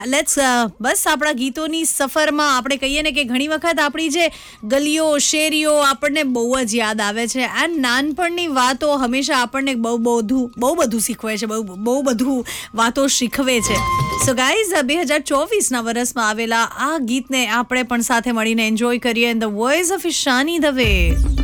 Let's બસ આપણા ગીતોની સફરમાં આપણે કહીએ ને કે ઘણી વખત આપણી જે ગલીઓ શેરીઓ આપણને બહુ જ યાદ આવે છે. એન્ડ નાનપણની વાતો હંમેશા આપણને બહુ બધું શીખવે છે, બહુ બધું વાતો શીખવે છે. સો ગાઈઝ 2024ના વર્ષમાં આવેલા આ ગીતને આપણે પણ સાથે મળીને એન્જોય કરીએ. The voice of Ishani Dave.